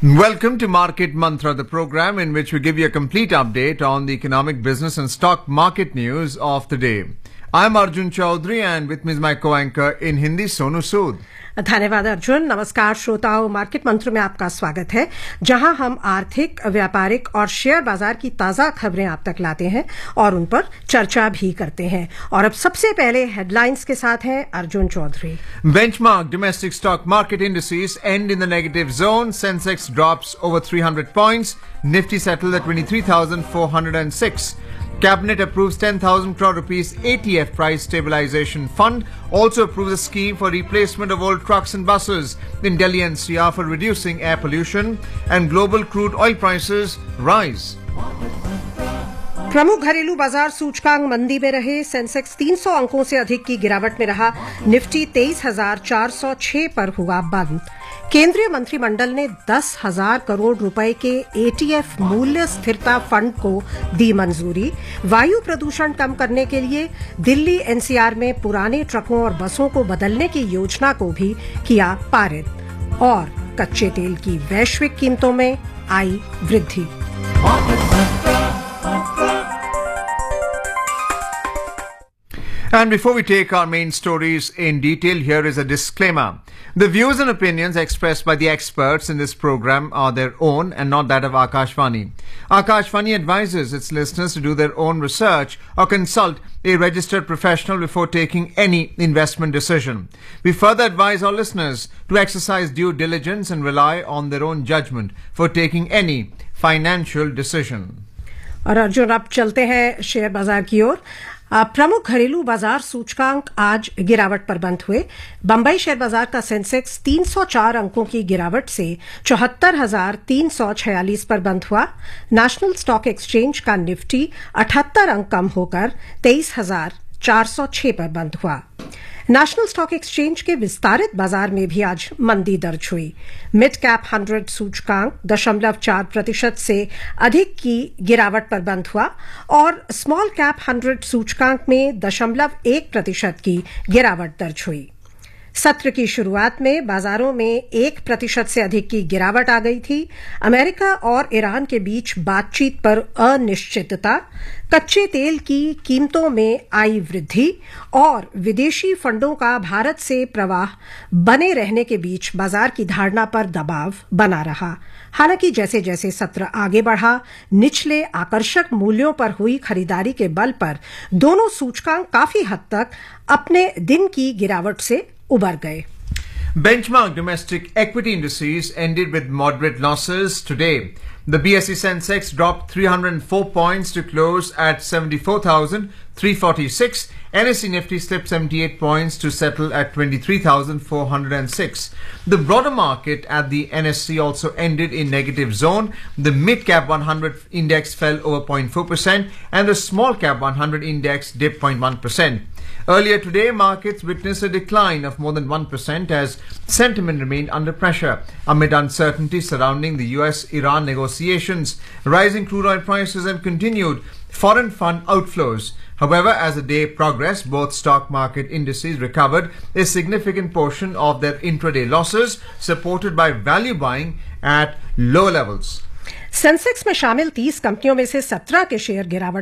Welcome to Market Mantra, the program in which we give you a complete update on the economic, business and stock market news of the day. I'm Arjun Chaudhary and with me is my co-anchor in Hindi, Sonu Sood. धन्यवाद अर्जुन। नमस्कार श्रोताओं, market मंत्र में आपका स्वागत है, जहां हम आर्थिक, व्यापारिक और शेयर बाजार की ताजा खबरें आप तक लाते हैं और उन पर चर्चा भी करते हैं। और अब सबसे पहले हेडलाइंस के साथ हैं Arjun Chaudhary. Benchmark domestic stock market indices end in the negative zone. Sensex drops over 300 points. Nifty settled at 23,406. Cabinet approves 10,000 crore rupees ATF price stabilization fund. Also approves a scheme for replacement of old trucks and buses in Delhi NCR for reducing air pollution. And global crude oil prices rise. प्रमुख घरेलू बाजार सूचकांक मंदी में रहे। Sensex 300 अंकों से अधिक की गिरावट में रहा। निफ्टी 23,406 पर हुआ बंद। केंद्रीय मंत्रिमंडल ने 10,000 करोड़ रुपए के एटीएफ मूल्य स्थिरता फंड को दी मंजूरी। वायु प्रदूषण कम करने के लिए दिल्ली एनसीआर में पुराने ट्रकों और बसों को बदलने की योजना को भी किया पारित। और कच्चे तेल की वैश्विक कीमतों में आई वृद्धि। And before we take our main stories in detail, here is a disclaimer. The views and opinions expressed by the experts in this program are their own and not that of Akashvani. Akashvani advises its listeners to do their own research or consult a registered professional before taking any investment decision. We further advise our listeners to exercise due diligence and rely on their own judgment for taking any financial decision. और अर्जुन, अब चलते हैं share बाजार की ओर। प्रमुख घरेलू बाजार सूचकांक आज गिरावट पर बंद हुए। बंबई शेयर बाजार का सेंसेक्स 304 अंकों की गिरावट से 74,346 पर बंद हुआ। नेशनल स्टॉक एक्सचेंज का निफ्टी 78 अंक कम होकर 23,406 पर बंद हुआ। नेशनल स्टॉक एक्सचेंज के विस्तारित बाजार में भी आज मंदी दर्ज हुई। मिड कैप 100 सूचकांक 0.4% से अधिक की गिरावट पर बंद हुआ और स्मॉल कैप 100 सूचकांक में 0.1% की गिरावट दर्ज हुई। सत्र की शुरुआत में बाजारों में 1% से अधिक की गिरावट आ गई थी। अमेरिका और ईरान के बीच बातचीत पर अनिश्चितता, कच्चे तेल की कीमतों में आई वृद्धि और विदेशी फंडों का भारत से प्रवाह बने रहने के बीच बाजार की धारणा पर दबाव बना रहा। हालांकि जैसे जैसे सत्र आगे बढ़ा, निचले आकर्षक मूल्यों पर हुई खरीदारी के बल पर दोनों सूचकांक काफी हद तक अपने दिन की गिरावट से उबर गए। Benchmark domestic equity indices ended with moderate losses today. The BSE Sensex dropped 304 points to close at 74,346. NSE Nifty slipped 78 points to settle at 23,406. The broader market at the NSE also ended in negative zone. The mid cap 100 index fell over 0.4% and the small cap 100 index dipped 0.1%. Earlier today, markets witnessed a decline of more than 1% as sentiment remained under pressure amid uncertainty surrounding the US-Iran negotiations, rising crude oil prices and continued foreign fund outflows. However, as the day progressed, both stock market indices recovered a significant portion of their intraday losses, supported by value buying at lower levels. Sensex में शामिल 30 कंपनियों में से 17 के share गिरावट